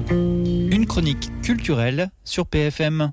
Une chronique culturelle sur PFM.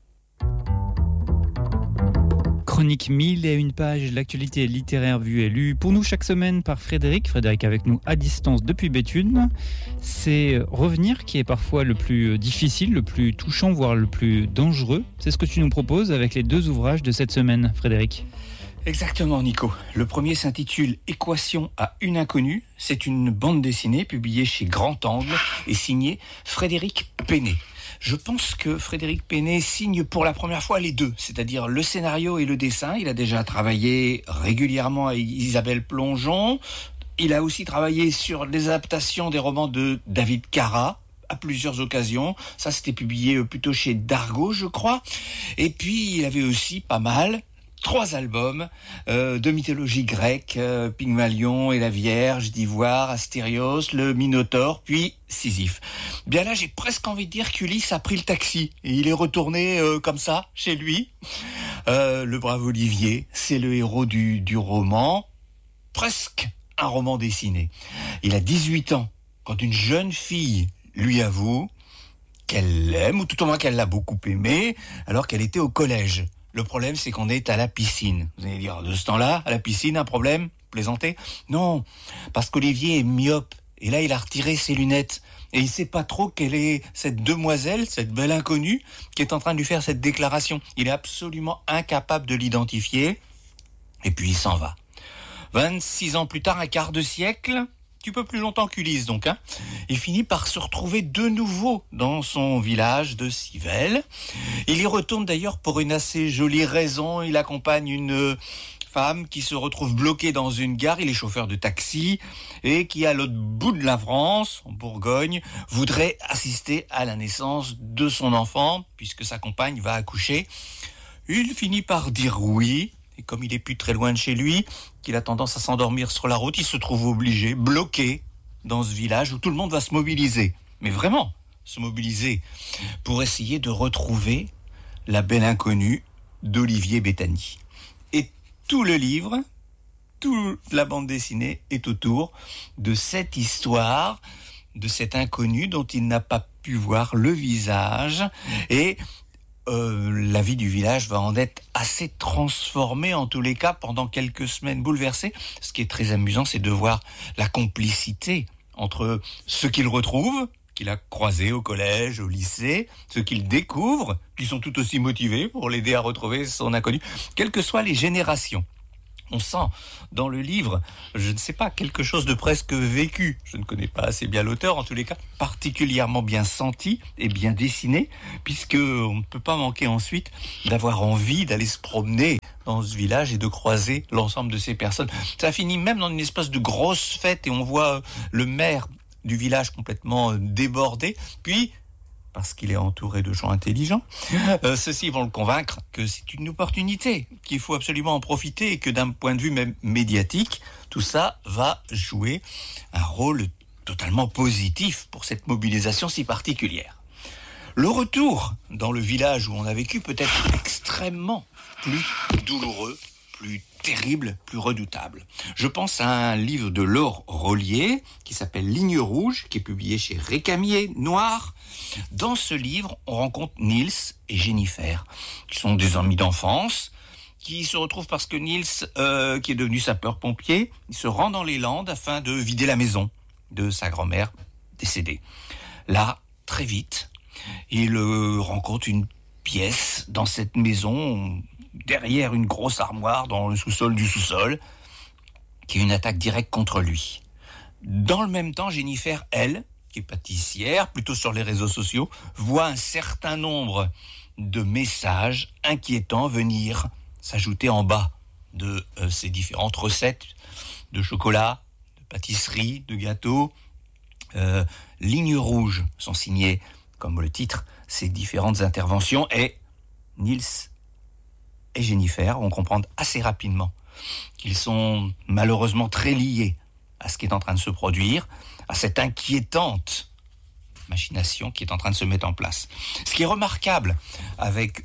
Chronique 1001 pages, l'actualité littéraire vue et lue pour nous chaque semaine par Frédéric. Frédéric avec nous à distance depuis Béthune. C'est revenir qui est parfois le plus difficile, le plus touchant, voire le plus dangereux. C'est ce que tu nous proposes avec les deux ouvrages de cette semaine, Frédéric. Exactement, Nico. Le premier s'intitule « Équation à une inconnue ». C'est une bande dessinée publiée chez Grand Angle et signée Frédéric Pénet. Je pense que Frédéric Pénet signe pour la première fois les deux, c'est-à-dire le scénario et le dessin. Il a déjà travaillé régulièrement avec Isabelle Plongeon. Il a aussi travaillé sur les adaptations des romans de David Cara à plusieurs occasions. Ça, c'était publié plutôt chez Dargaud, je crois. Et puis, il avait aussi pas mal 3 albums de mythologie grecque, Pygmalion et la Vierge d'Ivoire, Astérios, le Minotaure, puis Sisyphe. Bien là, j'ai presque envie de dire qu'Ulysse a pris le taxi et il est retourné comme ça, chez lui. Le brave Olivier, c'est le héros du roman, presque un roman dessiné. Il a 18 ans quand une jeune fille lui avoue qu'elle l'aime, ou tout au moins qu'elle l'a beaucoup aimé, alors qu'elle était au collège. Le problème, c'est qu'on est à la piscine. Vous allez dire, de ce temps-là, à la piscine, un problème ? Plaisanter ? Non, parce qu'Olivier est myope. Et là, il a retiré ses lunettes. Et il ne sait pas trop quelle est cette demoiselle, cette belle inconnue, qui est en train de lui faire cette déclaration. Il est absolument incapable de l'identifier. Et puis, il s'en va. 26 ans plus tard, un quart de siècle... Un peu plus longtemps qu'Ulysse donc, il finit par se retrouver de nouveau dans son village de Civelle. Il y retourne d'ailleurs pour une assez jolie raison. Il accompagne une femme qui se retrouve bloquée dans une gare. Il est chauffeur de taxi et qui, à l'autre bout de la France, en Bourgogne, voudrait assister à la naissance de son enfant, puisque sa compagne va accoucher. Il finit par dire oui. Et comme il est plus très loin de chez lui, qu'il a tendance à s'endormir sur la route, il se trouve obligé, bloqué dans ce village où tout le monde va se mobiliser. Mais vraiment, se mobiliser pour essayer de retrouver la belle inconnue d'Olivier Bethany. Et tout le livre, toute la bande dessinée est autour de cette histoire, de cette inconnue dont il n'a pas pu voir le visage. Et la vie du village va en être assez transformée, en tous les cas, pendant quelques semaines bouleversée. Ce qui est très amusant, c'est de voir la complicité entre ceux qu'il retrouve, qu'il a croisés au collège, au lycée, ceux qu'il découvre, qui sont tout aussi motivés pour l'aider à retrouver son inconnu, quelles que soient les générations. On sent dans le livre, je ne sais pas, quelque chose de presque vécu. Je ne connais pas assez bien l'auteur, en tous les cas, particulièrement bien senti et bien dessiné, puisque on ne peut pas manquer ensuite d'avoir envie d'aller se promener dans ce village et de croiser l'ensemble de ces personnes. Ça finit même dans une espèce de grosse fête et on voit le maire du village complètement débordé, puis... parce qu'il est entouré de gens intelligents, ceux-ci vont le convaincre que c'est une opportunité, qu'il faut absolument en profiter et que d'un point de vue même médiatique, tout ça va jouer un rôle totalement positif pour cette mobilisation si particulière. Le retour dans le village où on a vécu peut être extrêmement plus douloureux, plus terrible, plus redoutable. Je pense à un livre de Laure Rollier qui s'appelle Ligne rouge, qui est publié chez Récamier Noir. Dans ce livre, on rencontre Niels et Jennifer, qui sont des amis d'enfance, qui se retrouvent parce que Niels, qui est devenu sapeur-pompier, il se rend dans les Landes afin de vider la maison de sa grand-mère décédée. Là, très vite, il rencontre une pièce dans cette maison, derrière une grosse armoire dans le sous-sol du sous-sol, qui est une attaque directe contre lui. Dans le même temps, Jennifer, elle, qui est pâtissière, plutôt sur les réseaux sociaux, voit un certain nombre de messages inquiétants venir s'ajouter en bas de ces différentes recettes de chocolat, de pâtisserie, de gâteaux. Lignes rouges sont signées, comme le titre, ces différentes interventions, et Niels et Jennifer vont comprendre assez rapidement qu'ils sont malheureusement très liés à ce qui est en train de se produire, à cette inquiétante machination qui est en train de se mettre en place. Ce qui est remarquable avec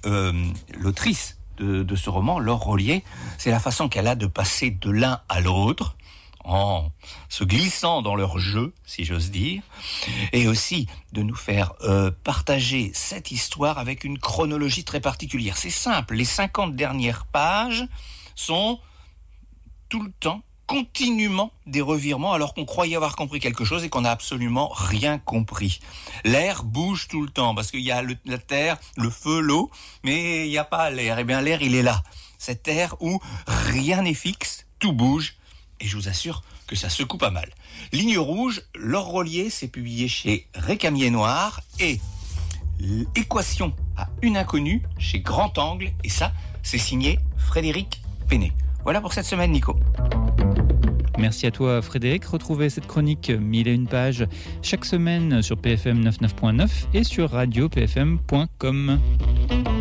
l'autrice de ce roman, Laure Rollier, c'est la façon qu'elle a de passer de l'un à l'autre, en se glissant dans leur jeu, si j'ose dire, et aussi de nous faire partager cette histoire avec une chronologie très particulière. C'est simple, les 50 dernières pages sont tout le temps, continuellement des revirements alors qu'on croyait avoir compris quelque chose et qu'on n'a absolument rien compris. L'air bouge tout le temps parce qu'il y a la terre, le feu, l'eau, mais il n'y a pas l'air. Eh bien l'air, il est là. Cet air où rien n'est fixe, tout bouge. Et je vous assure que ça secoue pas mal. Ligne rouge, Laure Rollier, c'est publié chez Récamier Noir. Et Équation à une inconnue chez Grand Angle. Et ça, c'est signé Frédéric Pénet. Voilà pour cette semaine, Nico. Merci à toi, Frédéric. Retrouvez cette chronique 1001 pages chaque semaine sur PFM 99.9 et sur radio-pfm.com.